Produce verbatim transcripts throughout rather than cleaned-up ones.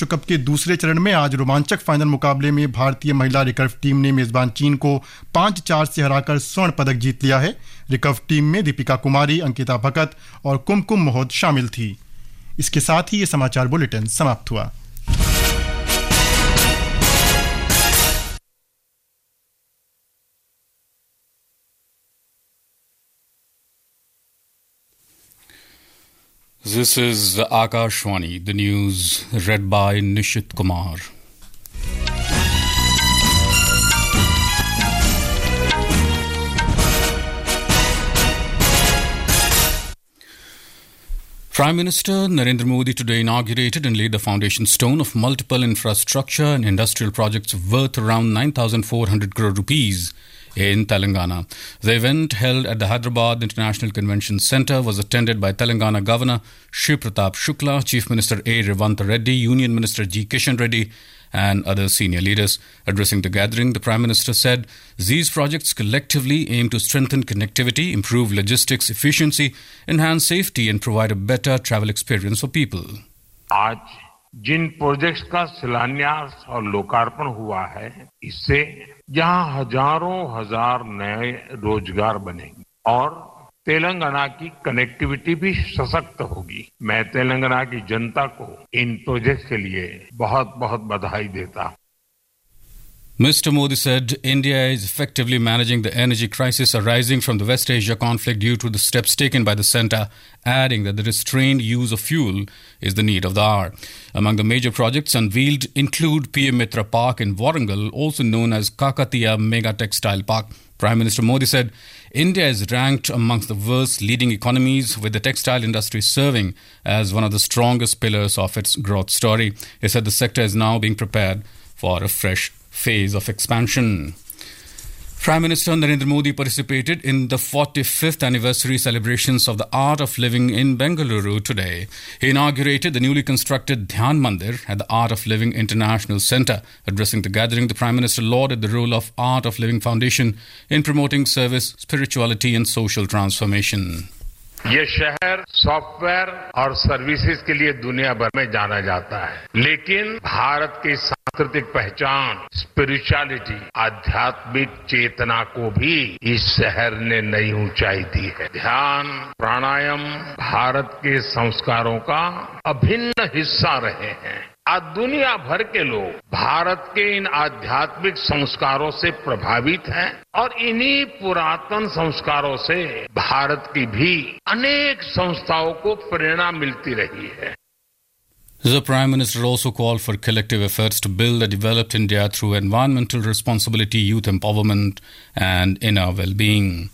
विश्व कप के दूसरे चरण में आज रोमांचक फाइनल मुकाबले में भारतीय महिला रिकर्व टीम ने मेजबान चीन को पाँच चार से हराकर स्वर्ण पदक जीत लिया है। रिकर्व टीम में दीपिका कुमारी, अंकिता भगत और कुमकुम मोहद शामिल थी। इसके साथ ही ये समाचार बुलेटिन समाप्त हुआ। This is Akashwani, the news read by Nishit Kumar. Prime Minister Narendra Modi today inaugurated and laid the foundation stone of multiple infrastructure and industrial projects worth around nine thousand four hundred crore rupees in Telangana. The event, held at the Hyderabad International Convention Centre, was attended by Telangana Governor Shri Pratap Shukla, Chief Minister A. Revanta Reddy, Union Minister G. Kishan Reddy and other senior leaders. Addressing the gathering, the Prime Minister said these projects collectively aim to strengthen connectivity, improve logistics efficiency, enhance safety and provide a better travel experience for people. आज जिन projects का शिलान्यास और लोकार्पण हुआ है, इससे जहां हजारों हजार नए रोजगार बनेंगे और तेलंगाना की कनेक्टिविटी भी सशक्त होगी। मैं तेलंगाना की जनता को इन प्रोजेक्ट्स के लिए बहुत बहुत बधाई देता हूं। Mister Modi said India is effectively managing the energy crisis arising from the West Asia conflict due to the steps taken by the centre, adding that the restrained use of fuel is the need of the hour. Among the major projects unveiled include P M Mitra Park in Warangal, also known as Kakatiya Mega Textile Park. Prime Minister Modi said India is ranked amongst the world's leading economies, with the textile industry serving as one of the strongest pillars of its growth story. He said the sector is now being prepared for a fresh phase of expansion. Prime Minister Narendra Modi participated in the forty-fifth anniversary celebrations of the Art of Living in Bengaluru today. He inaugurated the newly constructed Dhyan Mandir at the Art of Living International Centre. Addressing the gathering, the Prime Minister lauded the role of Art of Living Foundation in promoting service, spirituality and social transformation. ये शहर software और services के लिए दुनिया भर में जाना जाता है, लेकिन भारत की सांस्कृतिक पहचान, स्पिरिचुअलिटी, आध्यात्मिक चेतना को भी इस शहर ने नई ऊंचाई दी है। ध्यान, प्राणायाम भारत के संस्कारों का अभिन्न हिस्सा रहे हैं। आज दुनिया भर के लोग भारत के इन आध्यात्मिक संस्कारों से प्रभावित हैं और इन्हीं पुरातन संस्कारों से भारत की भी अनेक संस्थाओं को प्रेरणा मिलती रही है। The Prime Minister also called for collective efforts to build a developed India through environmental responsibility, youth empowerment and inner well-being.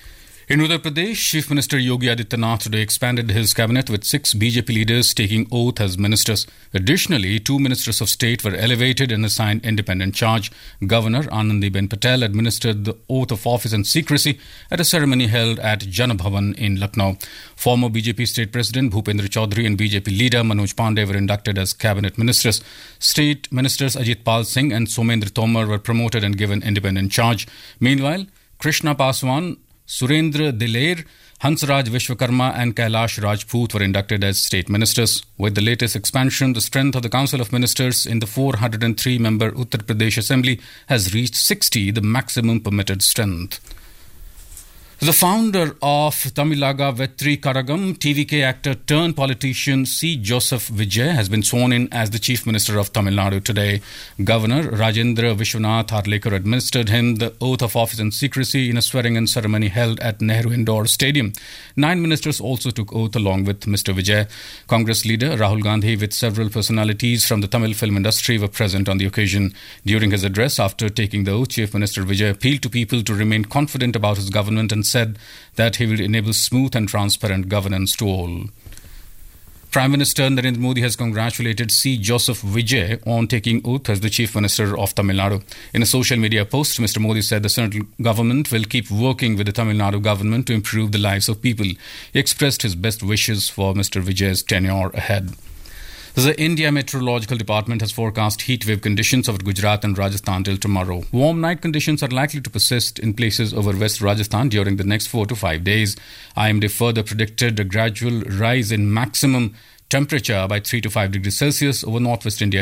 In Uttar Pradesh, Chief Minister Yogi Adityanath today expanded his cabinet with six B J P leaders taking oath as ministers. Additionally, two ministers of state were elevated and assigned independent charge. Governor Anandiben Patel administered the oath of office and secrecy at a ceremony held at Jana Bhavan in Lucknow. Former B J P State President Bhupendra Chaudhary and B J P leader Manoj Pandey were inducted as cabinet ministers. State ministers Ajit Pal Singh and Somendra Tomar were promoted and given independent charge. Meanwhile, Krishna Paswan, Surendra Diler, Hansraj Vishwakarma and Kailash Rajput were inducted as state ministers. With the latest expansion, the strength of the Council of Ministers in the four hundred three member Uttar Pradesh Assembly has reached sixty, the maximum permitted strength. The founder of Tamilaga Vetri Karagam, T V K actor turned politician C. Joseph Vijay has been sworn in as the Chief Minister of Tamil Nadu today. Governor Rajendra Vishwanath Harlekar administered him the oath of office and secrecy in a swearing-in ceremony held at Nehru Indoor Stadium. Nine ministers also took oath along with Mister Vijay. Congress leader Rahul Gandhi with several personalities from the Tamil film industry were present on the occasion. During his address after taking the oath, Chief Minister Vijay appealed to people to remain confident about his government and said that he will enable smooth and transparent governance to all. Prime Minister Narendra Modi has congratulated C. Joseph Vijay on taking oath as the Chief Minister of Tamil Nadu. In a social media post, Mister Modi said the central government will keep working with the Tamil Nadu government to improve the lives of people. He expressed his best wishes for Mister Vijay's tenure ahead. The India Meteorological Department has forecast heat wave conditions over Gujarat and Rajasthan till tomorrow. Warm night conditions are likely to persist in places over West Rajasthan during the next four to five days. I M D further predicted a gradual rise in maximum temperature by three to five degrees Celsius over northwest India